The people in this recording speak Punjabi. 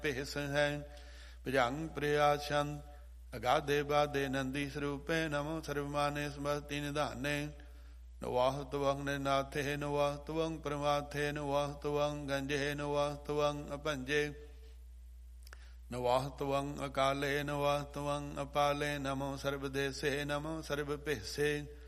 ਭੇਸ ਹੈ। ਭੁਜੰਗ ਪ੍ਰਿਆਛੰਦ ਅਗਾਧੇ ਬਾਧੇ ਨੰਦੀ ਸਰੂਪੇ ਨਮੋ ਸਰਵਮਾਨੇ ਸਮਸਤੀ ਨਿਧਾਨੇ। ਨਵਾਹ ਤਵੰਗ ਨਿਨਾਥੇ ਨਵਾਹ ਤਵੰਗ ਪ੍ਰਮਾਥੇ ਨਵਾਹ ਤਵੰਗ ਗੰਜੇ ਨਵਾਹ ਤਵੰਗ ਅਭੰਜੇ। ਨਵਾਹ ਤਵੰਗ ਅਕਾਲੇ ਨਵਾਹ ਤਵੰਗ ਅਪਾਲੇ। ਨਮੋ ਸਰਬ ਦੇਸੇ ਨਮੋ ਸਰਬ ਭੇਸੇ।